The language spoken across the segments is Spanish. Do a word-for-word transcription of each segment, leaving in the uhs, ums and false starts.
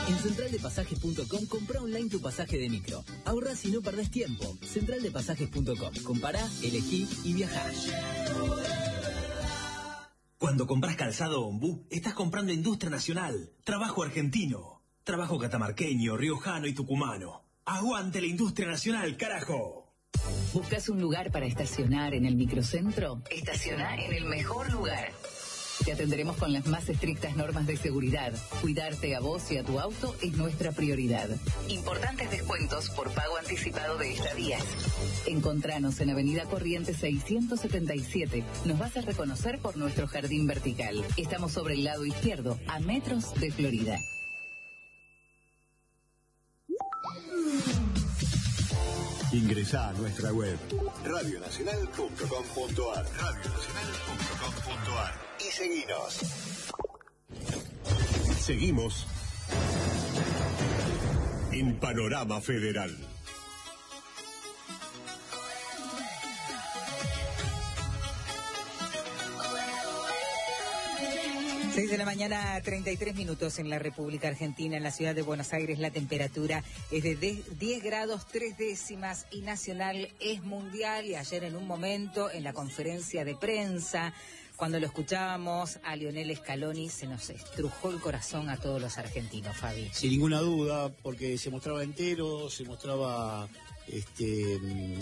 En central de pasajes punto com comprá online tu pasaje de micro. Ahorrás y no perdés tiempo. central de pasajes punto com. Compará, elegí y viajá. Cuando compras calzado Ombú, estás comprando industria nacional, trabajo argentino, trabajo catamarqueño, riojano y tucumano. ¡Aguante la industria nacional, carajo! ¿Buscas un lugar para estacionar en el microcentro? Estaciona en el mejor lugar. Te atenderemos con las más estrictas normas de seguridad. Cuidarte a vos y a tu auto es nuestra prioridad. Importantes descuentos por pago anticipado de estadías. Encontranos en Avenida Corrientes seiscientos setenta y siete. Nos vas a reconocer por nuestro jardín vertical. Estamos sobre el lado izquierdo, a metros de Florida. Ingresá a nuestra web radio nacional punto com punto ar radio nacional punto com punto ar y seguinos. Seguimos en Panorama Federal. seis de la mañana, treinta y tres minutos en la República Argentina. En la ciudad de Buenos Aires la temperatura es de diez grados tres décimas y nacional es mundial. Y ayer en un momento en la conferencia de prensa, cuando lo escuchábamos a Lionel Scaloni, se nos estrujó el corazón a todos los argentinos, Fabi. Sin ninguna duda, porque se mostraba entero, se mostraba este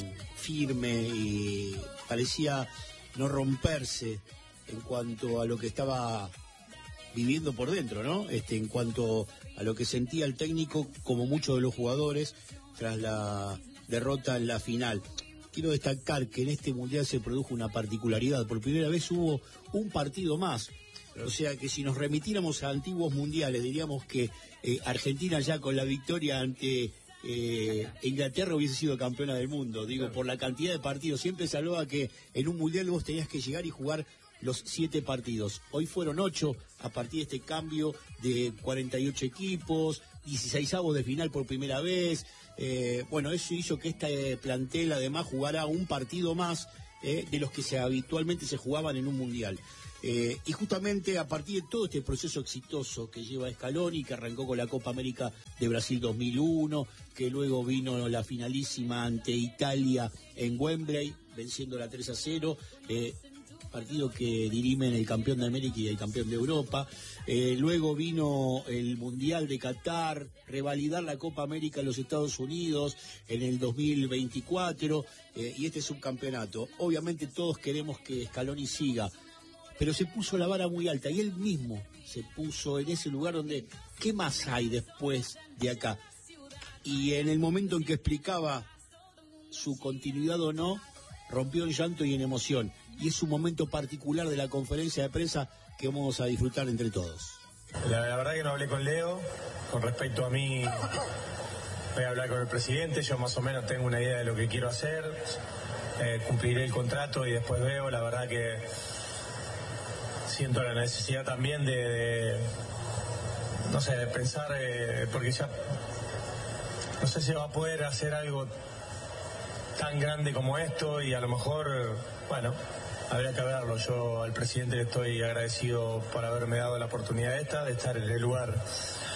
firme y parecía no romperse en cuanto a lo que estaba viviendo por dentro, ¿no? Este, en cuanto a lo que sentía el técnico, como muchos de los jugadores, tras la derrota en la final. Quiero destacar que en este mundial se produjo una particularidad. Por primera vez hubo un partido más. O sea que si nos remitiéramos a antiguos mundiales, diríamos que eh, Argentina ya con la victoria ante eh, Inglaterra hubiese sido campeona del mundo. Digo, claro, por la cantidad de partidos. Siempre se hablaba que en un mundial vos tenías que llegar y jugar los siete partidos. Hoy fueron ocho a partir de este cambio de cuarenta y ocho equipos, dieciseisavos de final por primera vez. Eh, bueno, eso hizo que esta eh, plantel además jugara un partido más eh, de los que se habitualmente se jugaban en un mundial. Eh, y justamente a partir de todo este proceso exitoso que lleva Scaloni, que arrancó con la Copa América de Brasil dos mil uno, que luego vino la finalísima ante Italia en Wembley, venciéndola tres a cero, eh, partido que dirimen el campeón de América y el campeón de Europa. Eh, luego vino el Mundial de Qatar, revalidar la Copa América en los Estados Unidos en el dos mil veinticuatro, eh, y este subcampeonato. Obviamente todos queremos que Scaloni siga, pero se puso la vara muy alta y él mismo se puso en ese lugar donde, ¿qué más hay después de acá? Y en el momento en que explicaba su continuidad o no, rompió en llanto y en emoción. Y es un momento particular de la conferencia de prensa que vamos a disfrutar entre todos. La, la verdad que no hablé con Leo. Con respecto a mí, voy a hablar con el presidente. Yo más o menos tengo una idea de lo que quiero hacer. Eh, cumpliré el contrato y después veo. La verdad que siento la necesidad también de, de no sé, de pensar, eh, porque ya no sé si va a poder hacer algo tan grande como esto y a lo mejor, bueno, habría que verlo. Yo al presidente le estoy agradecido por haberme dado la oportunidad esta de estar en el lugar